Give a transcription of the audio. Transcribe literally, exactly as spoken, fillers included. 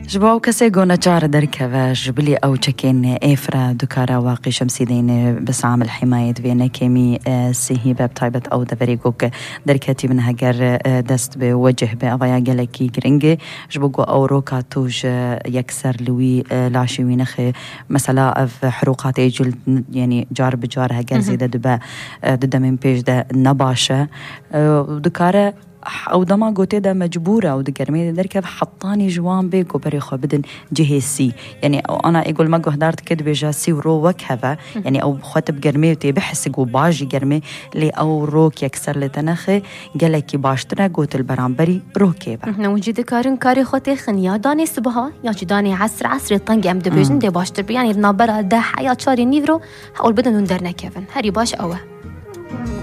جباو كسي قونا جار دركبا جبلي أو تشكين إفرا دكارا واقي شمسي دين بس عامل حماية فينا كيمي سيهي باب طيبة أو دفريقوك دركاتي من هجر دست بوجه بأضايا جلكي جرينجي جبوكو أو روكا توج يكسر لوي لاشوينخ مثلا في حروقات يجل يعني جار بجار هجر زيدا دبا ضد من بيج ده نباشة دكارا او دما قوتي دا مجبورة او دقرمي دركب حطاني جوان بيكو بريخو بدن جهي سي يعني او انا اقول ما قهدارت كد بيجا سي وروك هذا يعني او خطب قرمي وتي بحس قو باجي قرمي لي او روك يكسر لتنخي قالكي باشتنا قوت البرامبري روكي با نوجد كارن كاري خوتي خن يا داني صبها يا داني عصر عصر طنق ام دبيجن دي باشتر بي يعني النابرة دا حياة شاري نيفرو حاول بدن ندرنا كيفن هري باش اوه